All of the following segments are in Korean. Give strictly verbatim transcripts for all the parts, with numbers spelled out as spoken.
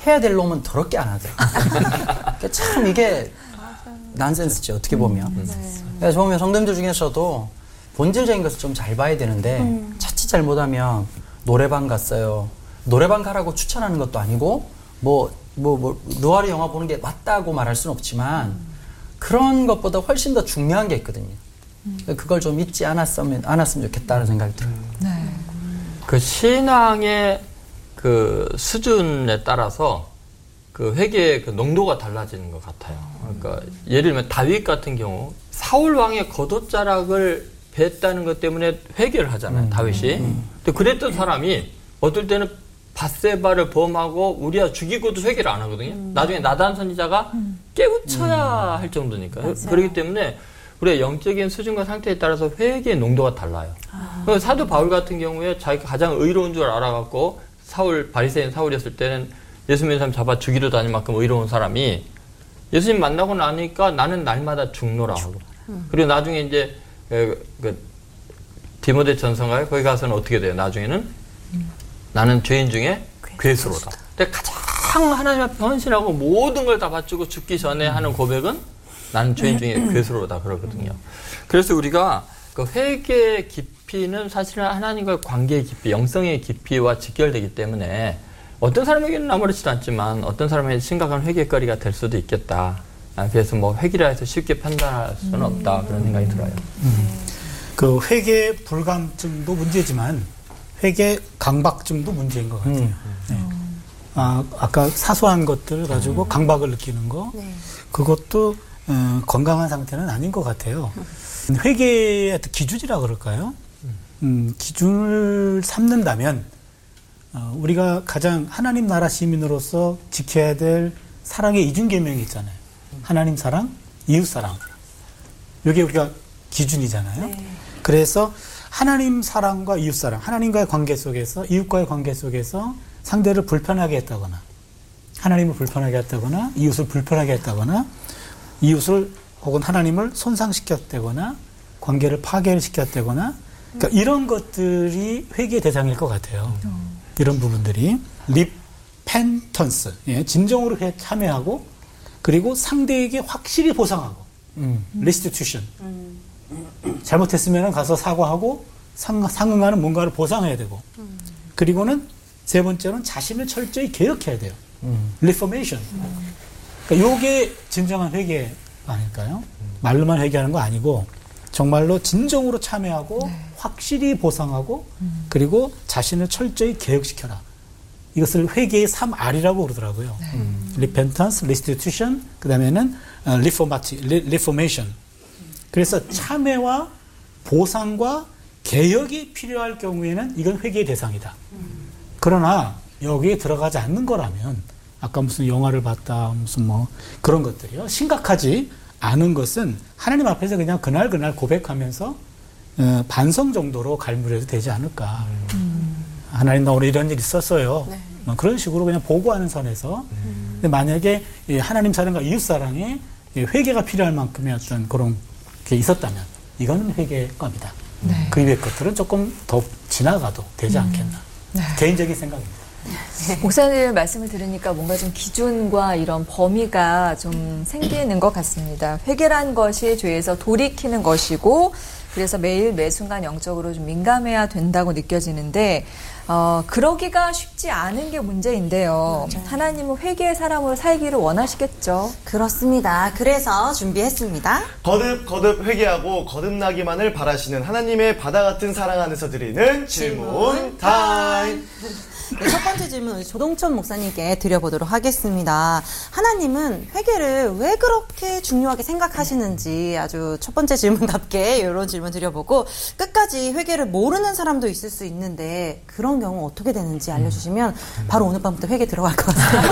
해야 될 놈은 더럽게 안 하더라고요. 참 이게 난센스지 어떻게 보면. 음, 네. 그래서 보면 성도님들 중에서도 본질적인 것을 좀 잘 봐야 되는데 음. 자칫 잘못하면 노래방 갔어요. 노래방 가라고 추천하는 것도 아니고 뭐 뭐 뭐 루아리 영화 보는 게 맞다고 말할 수는 없지만 그런 것보다 훨씬 더 중요한 게 있거든요. 음. 그걸 좀 잊지 않았으면 않았으면 좋겠다는 생각이 들어요. 네. 그 신앙의 그 수준에 따라서 그 회개의 그 농도가 달라지는 것 같아요. 그러니까 예를 들면 다윗 같은 경우 사울 왕의 겉옷자락을 뱉다는 것 때문에 회개를 하잖아요. 음. 다윗이. 음. 근데 그랬던 사람이 어떨 때는 밧세바를 범하고 우리아 죽이고도 회개를 안 하거든요. 음. 나중에 나단 선지자가 음. 깨우쳐야 음. 할 정도니까요. 맞아요. 그렇기 때문에 우리의 영적인 수준과 상태에 따라서 회개의 농도가 달라요. 아. 사도 바울 같은 경우에 자기가 가장 의로운 줄 알아갖고 사울 바리새인 사울이었을 때는 예수 믿는 사람 잡아 죽이려 다닐 만큼 의로운 사람이 예수님 만나고 나니까 나는 날마다 죽노라 하고 음. 그리고 나중에 이제 그, 그 디모데 전서가요. 거기 가서는 어떻게 돼요? 나중에는 음. 나는 죄인 중에 괴수로다. 근데 가장 하나님 앞에 헌신하고 모든 걸 다 바치고 죽기 전에 음. 하는 고백은 나는 죄인 중에 괴수로다 그러거든요. 그래서 우리가 그 회개의 깊이는 사실은 하나님과의 관계의 깊이, 영성의 깊이와 직결되기 때문에 어떤 사람에게는 아무렇지도 않지만 어떤 사람에게 심각한 회개거리가 될 수도 있겠다. 그래서 뭐 회개라 해서 쉽게 판단할 수는 없다. 그런 생각이 들어요. 음. 그 회개 불감증도 문제지만 회개 강박증도 문제인 것 같아요. 음. 네. 아, 아까 사소한 것들 가지고 음. 강박을 느끼는 거 네. 그것도 어, 건강한 상태는 아닌 것 같아요. 회개의 기준이라 그럴까요? 음, 기준을 삼는다면 어, 우리가 가장 하나님 나라 시민으로서 지켜야 될 사랑의 이중계명이 있잖아요. 하나님 사랑, 이웃 사랑. 이게 우리가 기준이잖아요. 네. 그래서 하나님 사랑과 이웃 사랑, 하나님과의 관계 속에서 이웃과의 관계 속에서 상대를 불편하게 했다거나 하나님을 불편하게 했다거나 이웃을 불편하게 했다거나 이웃을 혹은 하나님을 손상시켰다거나 관계를 파괴시켰다거나 그러니까 이런 것들이 회개의 대상일 것 같아요. 음. 이런 부분들이 리펜턴스, 예, 진정으로 참여하고 그리고 상대에게 확실히 보상하고 음. 리스티튜션 음. 잘못했으면 가서 사과하고 상, 상응하는 뭔가를 보상해야 되고 음. 그리고는 세 번째로는 자신을 철저히 개혁해야 돼요. 음. 리포메이션. 음. 그러니까 이게 진정한 회개 아닐까요? 음. 말로만 회개하는 거 아니고 정말로 진정으로 참여하고 네. 확실히 보상하고 음. 그리고 자신을 철저히 개혁시켜라. 이것을 회개의 삼 알이라고 그러더라고요. 네. 음. Repentance, Restitution, 그 다음에는 Reformation. 그래서 참회와 보상과 개혁이 필요할 경우에는 이건 회개의 대상이다. 음. 그러나 여기에 들어가지 않는 거라면 아까 무슨 영화를 봤다 무슨 뭐 그런 것들이요. 심각하지 않은 것은 하나님 앞에서 그냥 그날 그날 고백하면서 어, 반성 정도로 갈무려도 되지 않을까. 음. 하나님 나 오늘 이런 일 있었어요. 네. 뭐 그런 식으로 그냥 보고하는 선에서 음. 근데 만약에 하나님 사랑과 이웃 사랑에 회개가 필요할 만큼의 어떤 그런 게 있었다면 이거는 회개일 겁니다. 네. 그 이외의 것들은 조금 더 지나가도 되지 음. 않겠나. 네. 개인적인 생각입니다. 목사님 말씀을 들으니까 뭔가 좀 기준과 이런 범위가 좀 생기는 것 같습니다. 회개란 것이 죄에서 돌이키는 것이고 그래서 매일 매순간 영적으로 좀 민감해야 된다고 느껴지는데 어, 그러기가 쉽지 않은 게 문제인데요. 맞아요. 하나님은 회개의 사람으로 살기를 원하시겠죠. 그렇습니다. 그래서 준비했습니다. 거듭 거듭 회개하고 거듭나기만을 바라시는 하나님의 바다 같은 사랑 안에서 드리는 질문, 질문 타임. 네, 첫 번째 질문 조동천 목사님께 드려보도록 하겠습니다. 하나님은 회개를 왜 그렇게 중요하게 생각하시는지 아주 첫 번째 질문답게 이런 질문 드려보고 끝까지 회개를 모르는 사람도 있을 수 있는데 그런 경우 어떻게 되는지 알려주시면 바로 오늘 밤부터 회개 들어갈 것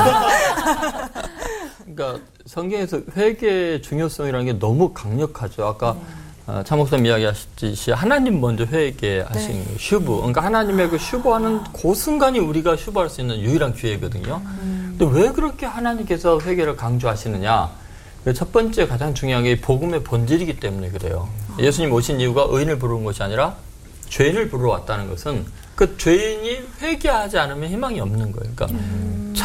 같습니다. 그러니까 성경에서 회개의 중요성이라는 게 너무 강력하죠. 아까 네. 어, 차 목사님 이야기하셨듯이 하나님 먼저 회개하시는 네. 슈브. 그러니까 하나님의 그 슈브하는 그 순간이 우리가 슈브할 수 있는 유일한 기회거든요. 음. 근데 왜 그렇게 하나님께서 회개를 강조하시느냐? 첫 번째 가장 중요한 게 복음의 본질이기 때문에 그래요. 음. 예수님 오신 이유가 의인을 부르는 것이 아니라 죄인을 부르러 왔다는 것은 그 죄인이 회개하지 않으면 희망이 없는 거예요. 그러니까 음.